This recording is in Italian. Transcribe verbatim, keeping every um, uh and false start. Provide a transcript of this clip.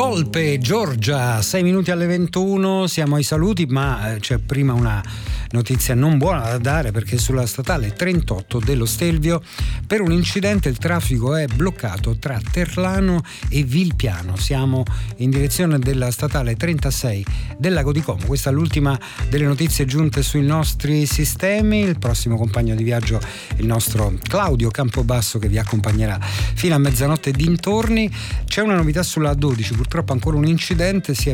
Golpe, Giorgia, sei minuti alle ventuno, siamo ai saluti, ma c'è prima una notizia non buona da dare, perché sulla statale trentotto dello Stelvio per un incidente il traffico è bloccato tra Terlano e Vilpiano. Siamo in direzione della statale trentasei del Lago di Como. Questa è l'ultima delle notizie giunte sui nostri sistemi. Il prossimo compagno di viaggio è il nostro Claudio Campobasso, che vi accompagnerà fino a mezzanotte dintorni. C'è una novità sulla A dodici, purtroppo ancora un incidente, si è